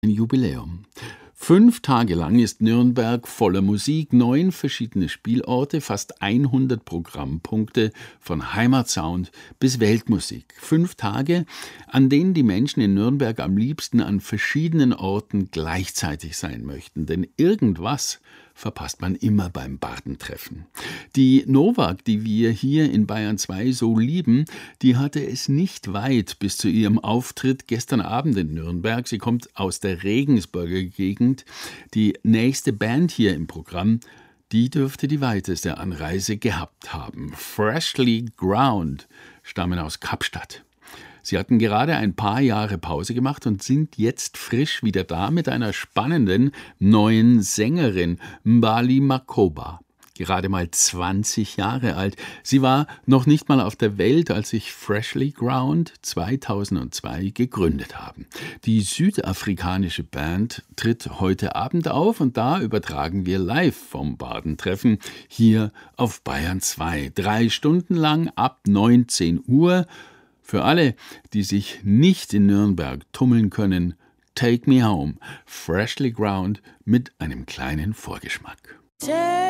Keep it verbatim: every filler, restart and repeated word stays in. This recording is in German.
Ein Jubiläum. Fünf Tage lang ist Nürnberg voller Musik, neun verschiedene Spielorte, fast hundert Programmpunkte von Heimatsound bis Weltmusik. Fünf Tage, an denen die Menschen in Nürnberg am liebsten an verschiedenen Orten gleichzeitig sein möchten. Denn irgendwas verpasst man immer beim Bardentreffen. Die Novak, die wir hier in Bayern zwei so lieben, die hatte es nicht weit bis zu ihrem Auftritt gestern Abend in Nürnberg. Sie kommt aus der Regensburger Gegend. Die nächste Band hier im Programm, die dürfte die weiteste Anreise gehabt haben. Freshly Ground stammen aus Kapstadt. Sie hatten gerade ein paar Jahre Pause gemacht und sind jetzt frisch wieder da mit einer spannenden neuen Sängerin, Mbali Makhoba. Gerade mal zwanzig Jahre alt. Sie war noch nicht mal auf der Welt, als sich Freshly Ground zweitausendzwei gegründet haben. Die südafrikanische Band tritt heute Abend auf und da übertragen wir live vom Bardentreffen hier auf Bayern zwei. Drei Stunden lang ab neunzehn Uhr. Für alle, die sich nicht in Nürnberg tummeln können, Take Me Home, Freshly Ground mit einem kleinen Vorgeschmack.